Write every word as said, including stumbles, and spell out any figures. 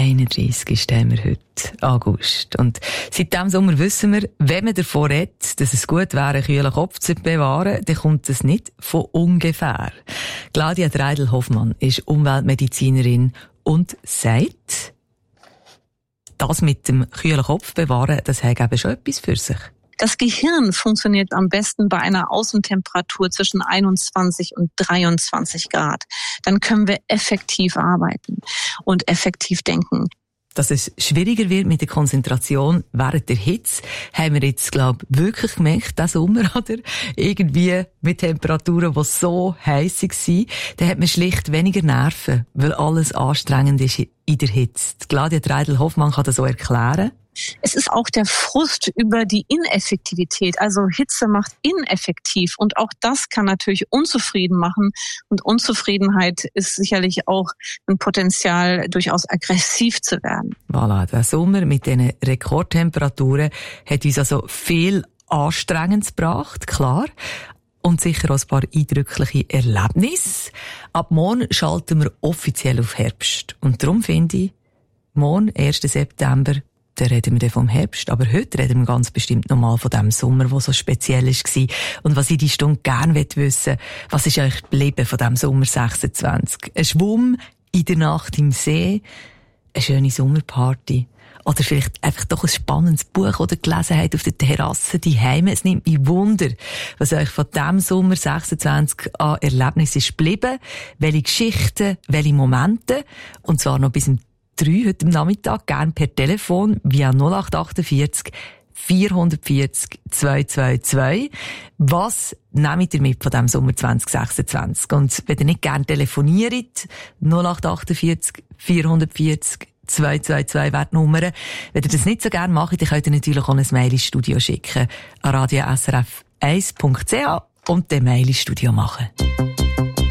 einunddreißigsten haben wir heute, August. Und seit diesem Sommer wissen wir, wenn man davon redet, dass es gut wäre, einen kühlen Kopf zu bewahren, dann kommt es nicht von ungefähr. Claudia Treidel-Hoffmann ist Umweltmedizinerin und sagt, das mit dem kühlen Kopf bewahren, das hat eben schon etwas für sich. Das Gehirn funktioniert am besten bei einer Außentemperatur zwischen einundzwanzig und dreiundzwanzig Grad. Dann können wir effektiv arbeiten und effektiv denken. Dass es schwieriger wird mit der Konzentration während der Hitze, haben wir jetzt, glaube ich, wirklich gemerkt, diesen Sommer, oder? Irgendwie mit Temperaturen, die so heiß waren, da hat man schlicht weniger Nerven, weil alles anstrengend ist in der Hitze. Claudia Treidel-Hoffmann kann das so erklären. Es ist auch der Frust über die Ineffektivität. Also Hitze macht ineffektiv und auch das kann natürlich unzufrieden machen. Und Unzufriedenheit ist sicherlich auch ein Potenzial, durchaus aggressiv zu werden. Voilà, der Sommer mit diesen Rekordtemperaturen hat uns also viel Anstrengendes gebracht, klar. Und sicher auch ein paar eindrückliche Erlebnisse. Ab morgen schalten wir offiziell auf Herbst. Und darum finde ich, morgen, ersten September, da reden wir dann vom Herbst, aber heute reden wir ganz bestimmt nochmal von dem Sommer, der so speziell war. Und was ich die Stunde gerne wissen will, was ist eigentlich geblieben von dem Sommer sechsundzwanzig? Ein Schwumm in der Nacht im See, eine schöne Sommerparty oder vielleicht einfach doch ein spannendes Buch, das ihr gelesen habt auf der Terrasse daheim. Es nimmt mich Wunder, was euch von diesem Sommer sechsundzwanzig an Erlebnissen ist geblieben, welche Geschichten, welche Momente, und zwar noch bis zum drei heute am Nachmittag, gern per Telefon via null acht vierundachtzig vierhundertvierzig zweihundertzweiundzwanzig. Was nehmt ihr mit von diesem Sommer zwanzig sechsundzwanzig? Und wenn ihr nicht gern telefoniert, null acht vierundachtzig vierhundertvierzig zweihundertzweiundzwanzig wäre die Nummer. Wenn ihr das nicht so gern macht, dann könnt ihr natürlich auch ein Mail ins Studio schicken an radio s r f eins punkt c h und den Mail ins Studio machen.